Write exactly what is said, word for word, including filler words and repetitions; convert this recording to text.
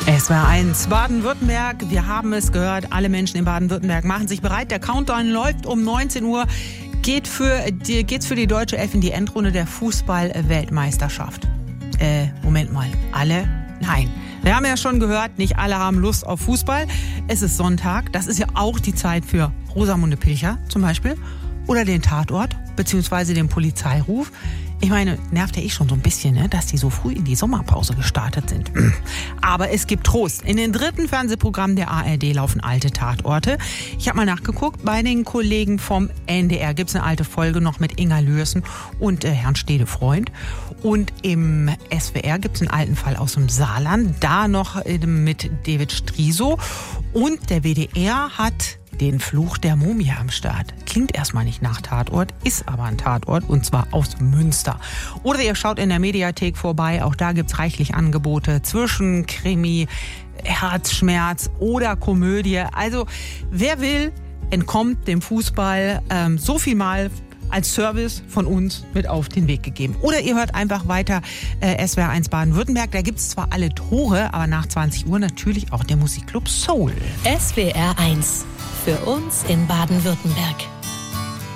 S W R eins Baden-Württemberg, wir haben es gehört, alle Menschen in Baden-Württemberg machen sich bereit. Der Countdown läuft um neunzehn Uhr. Geht für die, geht's für die deutsche Elf in die Endrunde der Fußball-Weltmeisterschaft. Äh, Moment mal, alle? Nein. Wir haben ja schon gehört, nicht alle haben Lust auf Fußball. Es ist Sonntag, das ist ja auch die Zeit für Rosamunde Pilcher zum Beispiel. Oder den Tatort, beziehungsweise den Polizeiruf. Ich meine, nervt ja eh schon so ein bisschen, ne, dass die so früh in die Sommerpause gestartet sind. Aber es gibt Trost. In den dritten Fernsehprogrammen der A R D laufen alte Tatorte. Ich habe mal nachgeguckt, bei den Kollegen vom N D R gibt es eine alte Folge noch mit Inga Lürsen und äh, Herrn Stede-Freund. Und im S W R gibt es einen alten Fall aus dem Saarland, da noch äh, mit David Striso. Und der W D R hat den Fluch der Mumie am Start. Klingt erstmal nicht nach Tatort, ist aber ein Tatort und zwar aus Münster. Oder ihr schaut in der Mediathek vorbei, auch da gibt's reichlich Angebote zwischen Krimi, Herzschmerz oder Komödie. Also wer will, entkommt dem Fußball. Ähm, so viel mal als Service von uns mit auf den Weg gegeben. Oder ihr hört einfach weiter äh, S W R eins Baden-Württemberg. Da gibt's zwar alle Tore, aber nach zwanzig Uhr natürlich auch der Musikclub Soul. S W R eins. Für uns in Baden-Württemberg.